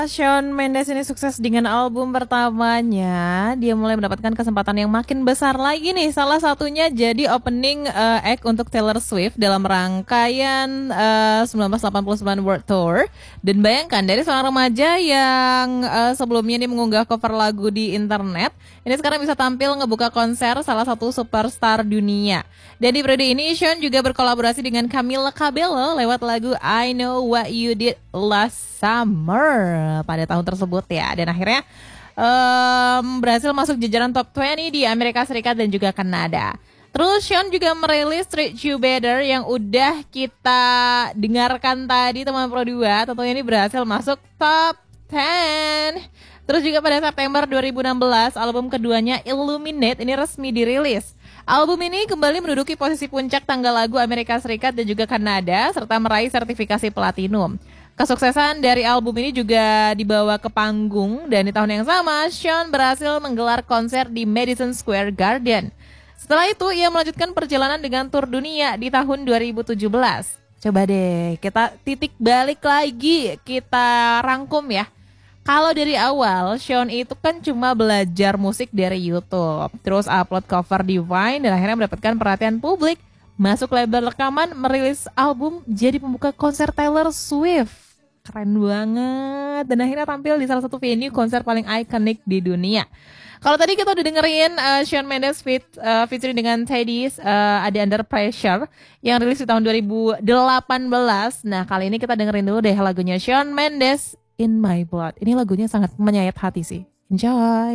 Shawn Mendes ini sukses dengan album pertamanya. Dia mulai mendapatkan kesempatan yang makin besar lagi nih. Salah satunya jadi opening act untuk Taylor Swift dalam rangkaian 1989 World Tour. Dan bayangkan dari seorang remaja yang sebelumnya ini mengunggah cover lagu di internet, ini sekarang bisa tampil ngebuka konser salah satu superstar dunia. Dan di periode ini Shawn juga berkolaborasi dengan Camila Cabello lewat lagu I Know What You Did Last Summer pada tahun tersebut ya. Dan akhirnya berhasil masuk jajaran top 20 di Amerika Serikat dan juga Kanada. Terus Shawn juga merilis Treat You Better yang udah kita dengarkan tadi teman Pro 2. Tentunya ini berhasil masuk top 10. Terus juga pada September 2016 album keduanya Illuminate ini resmi dirilis. Album ini kembali menduduki posisi puncak tangga lagu Amerika Serikat dan juga Kanada serta meraih sertifikasi platinum. Kesuksesan dari album ini juga dibawa ke panggung dan di tahun yang sama Shawn berhasil menggelar konser di Madison Square Garden. Setelah itu ia melanjutkan perjalanan dengan tur dunia di tahun 2017. Coba deh kita titik balik lagi, kita rangkum ya. Kalau dari awal, Shawn itu kan cuma belajar musik dari YouTube. Terus upload cover di Vine dan akhirnya mendapatkan perhatian publik. Masuk label rekaman, merilis album, jadi pembuka konser Taylor Swift. Keren banget. Dan akhirnya tampil di salah satu venue konser paling ikonik di dunia. Kalau tadi kita udah dengerin Shawn Mendes featuring dengan Teddy, ada Under Pressure yang rilis di tahun 2018. Nah kali ini kita dengerin dulu deh lagunya Shawn Mendes, In My Blood. Ini lagunya sangat menyayat hati sih. Enjoy.